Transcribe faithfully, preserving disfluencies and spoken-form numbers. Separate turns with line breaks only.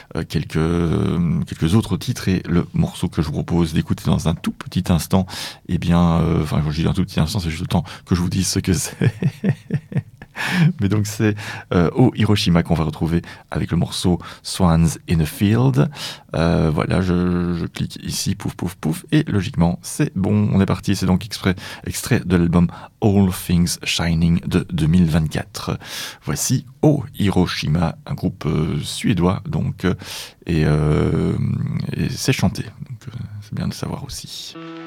euh, quelques, euh, quelques autres titres, et le morceau que je vous propose d'écouter dans un tout petit instant, eh bien, euh, enfin, quand je dis un tout petit instant, c'est juste le temps que je vous dise ce que c'est. Mais donc c'est euh, au Hiroshima qu'on va retrouver avec le morceau Swans in a Field. Euh, voilà, je, je clique ici, pouf, pouf, pouf, et logiquement c'est bon, on est parti. C'est donc extrait, extrait de l'album All Things Shining de deux mille vingt-quatre. Voici au Hiroshima, un groupe euh, suédois, donc, euh, et, euh, et c'est chanté, donc euh, c'est bien de savoir aussi.